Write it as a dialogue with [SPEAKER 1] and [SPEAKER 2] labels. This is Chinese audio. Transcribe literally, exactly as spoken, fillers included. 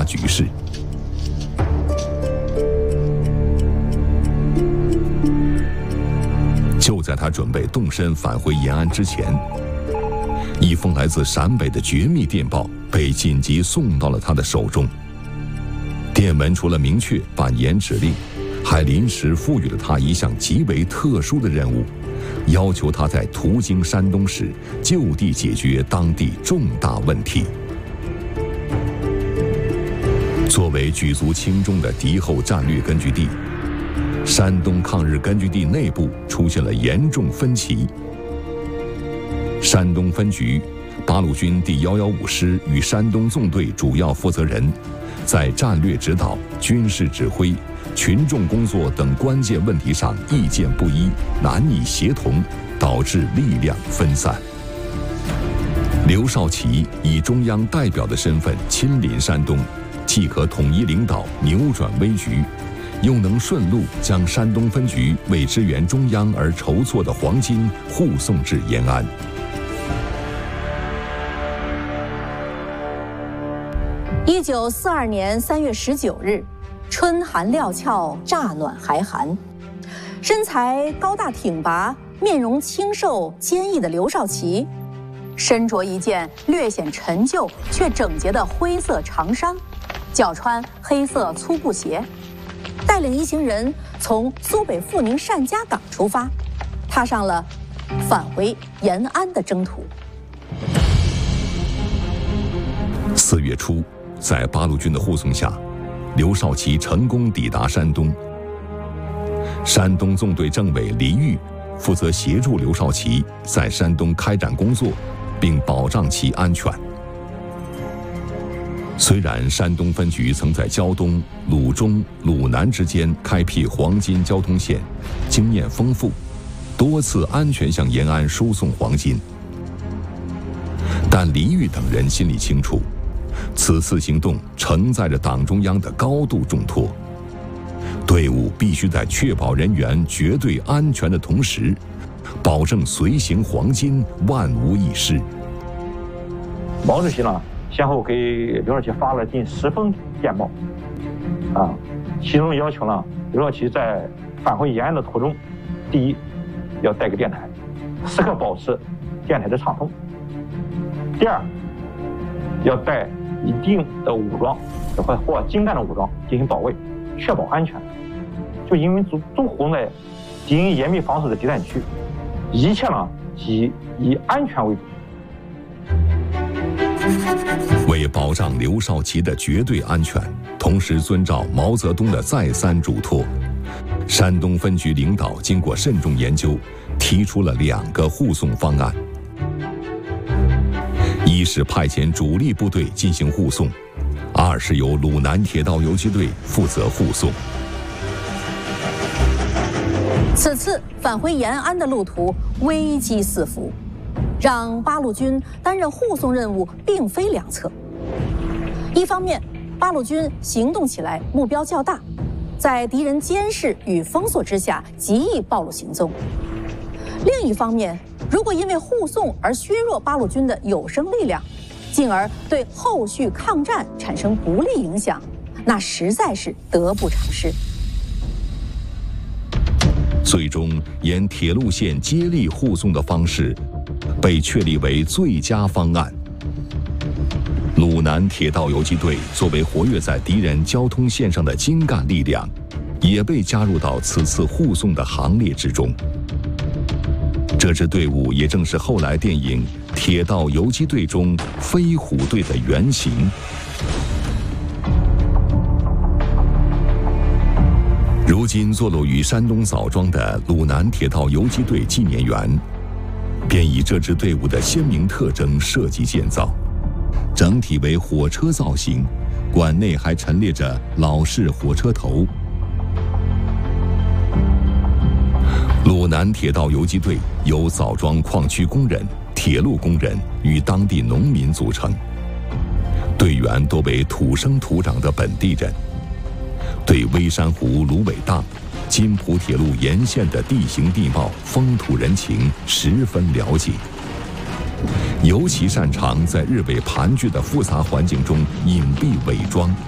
[SPEAKER 1] 局势。就在他准备动身返回延安之前，一封来自陕北的绝密电报被紧急送到了他的手中。电文除了明确办延指令，还临时赋予了他一项极为特殊的任务，要求他在途经山东时就地解决当地重大问题。作为举足轻重的敌后战略根据地，山东抗日根据地内部出现了严重分歧。山东分局八路军第一一五师与山东纵队主要负责人在战略指导、军事指挥、群众工作等关键问题上意见不一，难以协同，导致力量分散。刘少奇以中央代表的身份亲临山东，既可统一领导、扭转危局，又能顺路将山东分局为支援中央而筹措的黄金护送至延安。
[SPEAKER 2] 一九四二年三月十九日，春寒料峭，乍暖还寒。身材高大挺拔、面容清瘦坚毅的刘少奇，身着一件略显陈旧却整洁的灰色长衫，脚穿黑色粗布鞋，带领一行人从苏北阜宁单家港出发，踏上了返回延安的征途。
[SPEAKER 1] 四月初，在八路军的护送下，刘少奇成功抵达山东。山东纵队政委黎玉负责协助刘少奇在山东开展工作，并保障其安全。虽然山东分局曾在胶东、鲁中、鲁南之间开辟黄金交通线，经验丰富，多次安全向延安输送黄金，但黎玉等人心里清楚，此次行动承载着党中央的高度重托，队伍必须在确保人员绝对安全的同时，保证随行黄金万无一失。
[SPEAKER 3] 毛主席呢，先后给刘少奇发了近十封电报，啊，其中要求呢，刘少奇在返回延安的途中，第一，要带个电台，时刻保持电台的畅通；第二，要带一定的武装或或精干的武装进行保卫，确保安全。就因为驻驻护在敌营严密防守的敌占区，一切呢以以安全为主。
[SPEAKER 1] 为保障刘少奇的绝对安全，同时遵照毛泽东的再三嘱托，山东分局领导经过慎重研究，提出了两个护送方案：一是派遣主力部队进行护送，二是由鲁南铁道游击队负责护送。
[SPEAKER 2] 此次返回延安的路途危机四伏，让八路军担任护送任务并非良策。一方面，八路军行动起来目标较大，在敌人监视与封锁之下极易暴露行踪；另一方面，如果因为护送而削弱八路军的有生力量，进而对后续抗战产生不利影响，那实在是得不偿失。
[SPEAKER 1] 最终，沿铁路线接力护送的方式被确立为最佳方案。鲁南铁道游击队作为活跃在敌人交通线上的精干力量，也被加入到此次护送的行列之中。这支队伍也正是后来电影《铁道游击队》中飞虎队的原型。如今坐落于山东枣庄的鲁南铁道游击队纪念园，便以这支队伍的鲜明特征设计建造，整体为火车造型，馆内还陈列着老式火车头。鲁南铁道游击队由枣庄矿区工人、铁路工人与当地农民组成，队员多为土生土长的本地人，对微山湖芦苇荡、津浦铁路沿线的地形地貌、风土人情十分了解，尤其擅长在日伪盘踞的复杂环境中隐蔽伪装，